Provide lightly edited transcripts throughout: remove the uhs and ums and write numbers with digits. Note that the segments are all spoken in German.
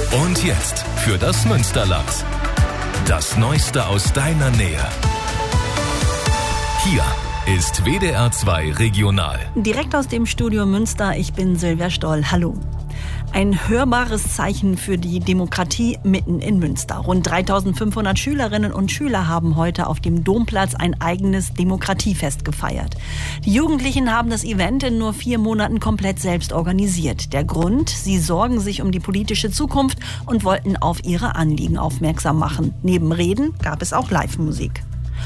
Und jetzt für das Münsterland. Das Neueste aus deiner Nähe. Hier ist WDR 2 Regional. Direkt aus dem Studio Münster, ich bin Silvia Stoll. Hallo. Ein hörbares Zeichen für die Demokratie mitten in Münster. Rund 3500 Schülerinnen und Schüler haben heute auf dem Domplatz ein eigenes Demokratiefest gefeiert. Die Jugendlichen haben das Event in nur 4 Monaten komplett selbst organisiert. Der Grund: sie sorgen sich um die politische Zukunft und wollten auf ihre Anliegen aufmerksam machen. Neben Reden gab es auch Live-Musik.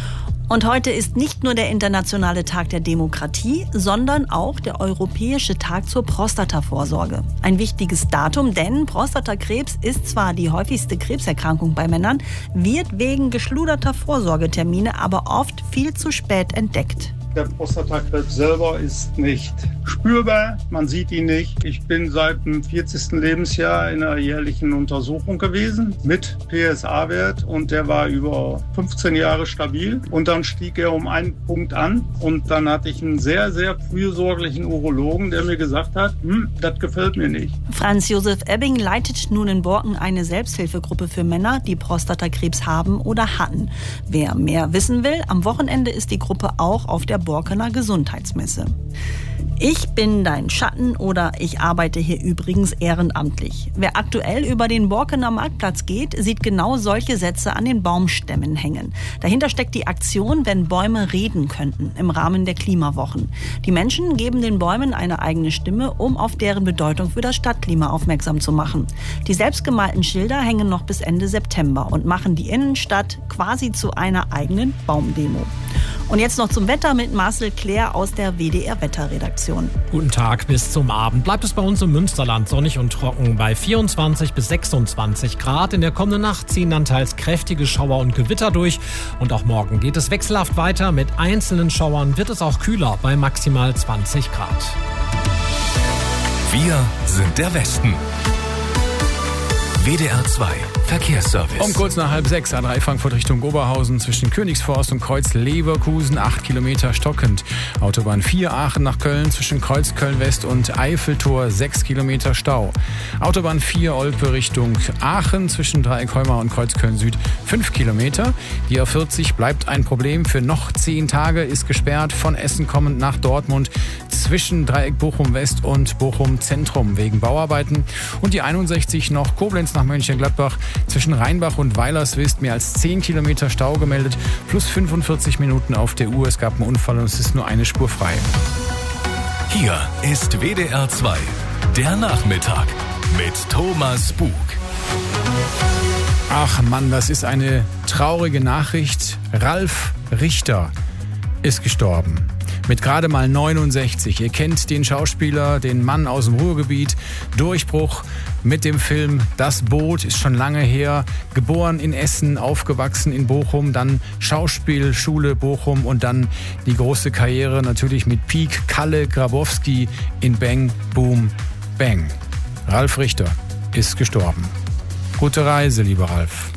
Und heute ist nicht nur der internationale Tag der Demokratie, sondern auch der europäische Tag zur Prostatavorsorge. Ein wichtiges Datum, denn Prostatakrebs ist zwar die häufigste Krebserkrankung bei Männern, wird wegen geschluderter Vorsorgetermine aber oft viel zu spät entdeckt. Der Prostatakrebs selber ist nicht spürbar, man sieht ihn nicht. Ich bin seit dem 40. Lebensjahr in einer jährlichen Untersuchung gewesen mit PSA-Wert und der war über 15 Jahre stabil. Und dann stieg er um 1 Punkt an und dann hatte ich einen sehr, sehr fürsorglichen Urologen, der mir gesagt hat, das gefällt mir nicht. Franz Josef Ebbing leitet nun in Borken eine Selbsthilfegruppe für Männer, die Prostatakrebs haben oder hatten. Wer mehr wissen will, am Wochenende ist die Gruppe auch auf der Borkener Gesundheitsmesse. Ich bin dein Schatten oder ich arbeite hier übrigens ehrenamtlich. Wer aktuell über den Borkener Marktplatz geht, sieht genau solche Sätze an den Baumstämmen hängen. Dahinter steckt die Aktion, wenn Bäume reden könnten, im Rahmen der Klimawochen. Die Menschen geben den Bäumen eine eigene Stimme, um auf deren Bedeutung für das Stadtklima aufmerksam zu machen. Die selbstgemalten Schilder hängen noch bis Ende September und machen die Innenstadt quasi zu einer eigenen Baumdemo. Und jetzt noch zum Wetter mit Marcel Claire aus der WDR-Wetterredaktion. Guten Tag, bis zum Abend bleibt es bei uns im Münsterland sonnig und trocken bei 24 bis 26 Grad. In der kommenden Nacht ziehen dann teils kräftige Schauer und Gewitter durch. Und auch morgen geht es wechselhaft weiter. Mit einzelnen Schauern wird es auch kühler bei maximal 20 Grad. Wir sind der Westen. WDR 2 Verkehrsservice. Um kurz nach 5:30 A3 Frankfurt Richtung Oberhausen zwischen Königsforst und Kreuz Leverkusen 8 Kilometer stockend. Autobahn 4 Aachen nach Köln zwischen Kreuz Köln-West und Eiffeltor 6 Kilometer Stau. Autobahn 4 Olpe Richtung Aachen zwischen Dreieck Heumar und Kreuz Köln-Süd 5 Kilometer. Die A40 bleibt ein Problem für noch 10 Tage, ist gesperrt von Essen kommend nach Dortmund zwischen Dreieck Bochum-West und Bochum-Zentrum wegen Bauarbeiten. Und die 61 noch Koblenz nach Mönchengladbach zwischen Rheinbach und Weilerswist mehr als 10 Kilometer Stau gemeldet, plus 45 Minuten auf der Uhr. Es gab einen Unfall und es ist nur eine Spur frei. Hier ist WDR 2, der Nachmittag mit Thomas Bug. Ach Mann, das ist eine traurige Nachricht. Ralf Richter ist gestorben. Mit gerade mal 69. Ihr kennt den Schauspieler, den Mann aus dem Ruhrgebiet. Durchbruch mit dem Film Das Boot, ist schon lange her. Geboren in Essen, aufgewachsen in Bochum, dann Schauspielschule Bochum und dann die große Karriere natürlich mit Peak Kalle Grabowski in Bang, Boom, Bang. Ralf Richter ist gestorben. Gute Reise, lieber Ralf.